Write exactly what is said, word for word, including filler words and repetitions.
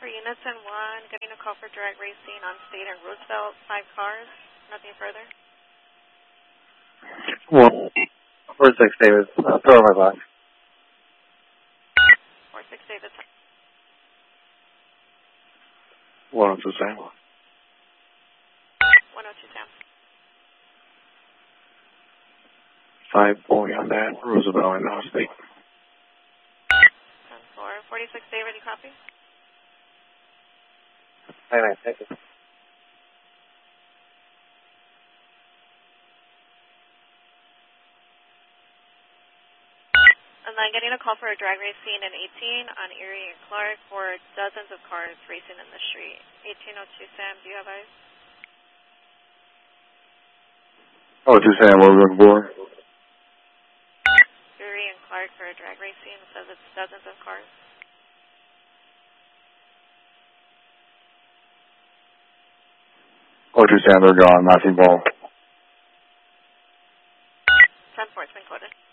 For Unison one, getting a call for drag racing on State and Roosevelt, five cars, nothing further. Well, four six David, uh, throw my box. four six David. one oh two Sam. one oh two Sam. five Boy on that, Roosevelt and North State. ten four. forty-six David, you copy? Hi, nice, thank you. And then getting a call for a drag racing in eighteen on Erie and Clark for dozens of cars racing in the street. eighteen oh two Sam, do you have eyes? Oh, two Sam, what are we looking for? Erie and Clark for a drag racing, it says it's dozens of cars. Oh, two Sam, they're gone, nothing ball. ten four, it's been quoted.